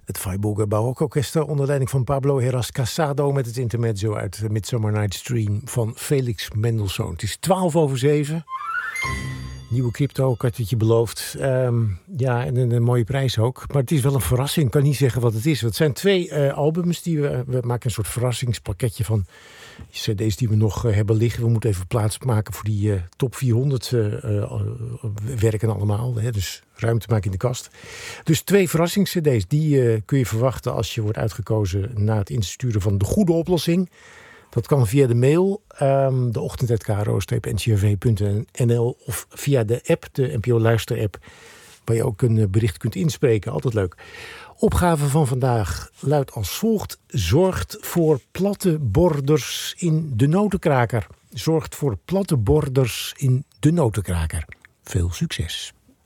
Het Freiburger Barokorkester onder leiding van Pablo Heras Casado met het intermezzo uit Midsummer Night's Dream van Felix Mendelssohn. Het is 6:12. Nieuwe crypto-kartetje beloofd. Ja, en een mooie prijs ook. Maar het is wel een verrassing. Ik kan niet zeggen wat het is. Het zijn 2 albums die we maken een soort verrassingspakketje van cd's die we nog hebben liggen. We moeten even plaats maken voor die top 400 werken allemaal. Hè? Dus ruimte maken in de kast. Dus 2 verrassingscd's. Die kun je verwachten als je wordt uitgekozen na het insturen van de goede oplossing. Dat kan via de mail, deochtend@kro-ncrv.nl of via de app, de NPO Luister-app, waar je ook een bericht kunt inspreken. Altijd leuk. Opgave van vandaag luidt als volgt. Zorgt voor platte borders in de notenkraker. Zorgt voor platte borders in de notenkraker. Veel succes.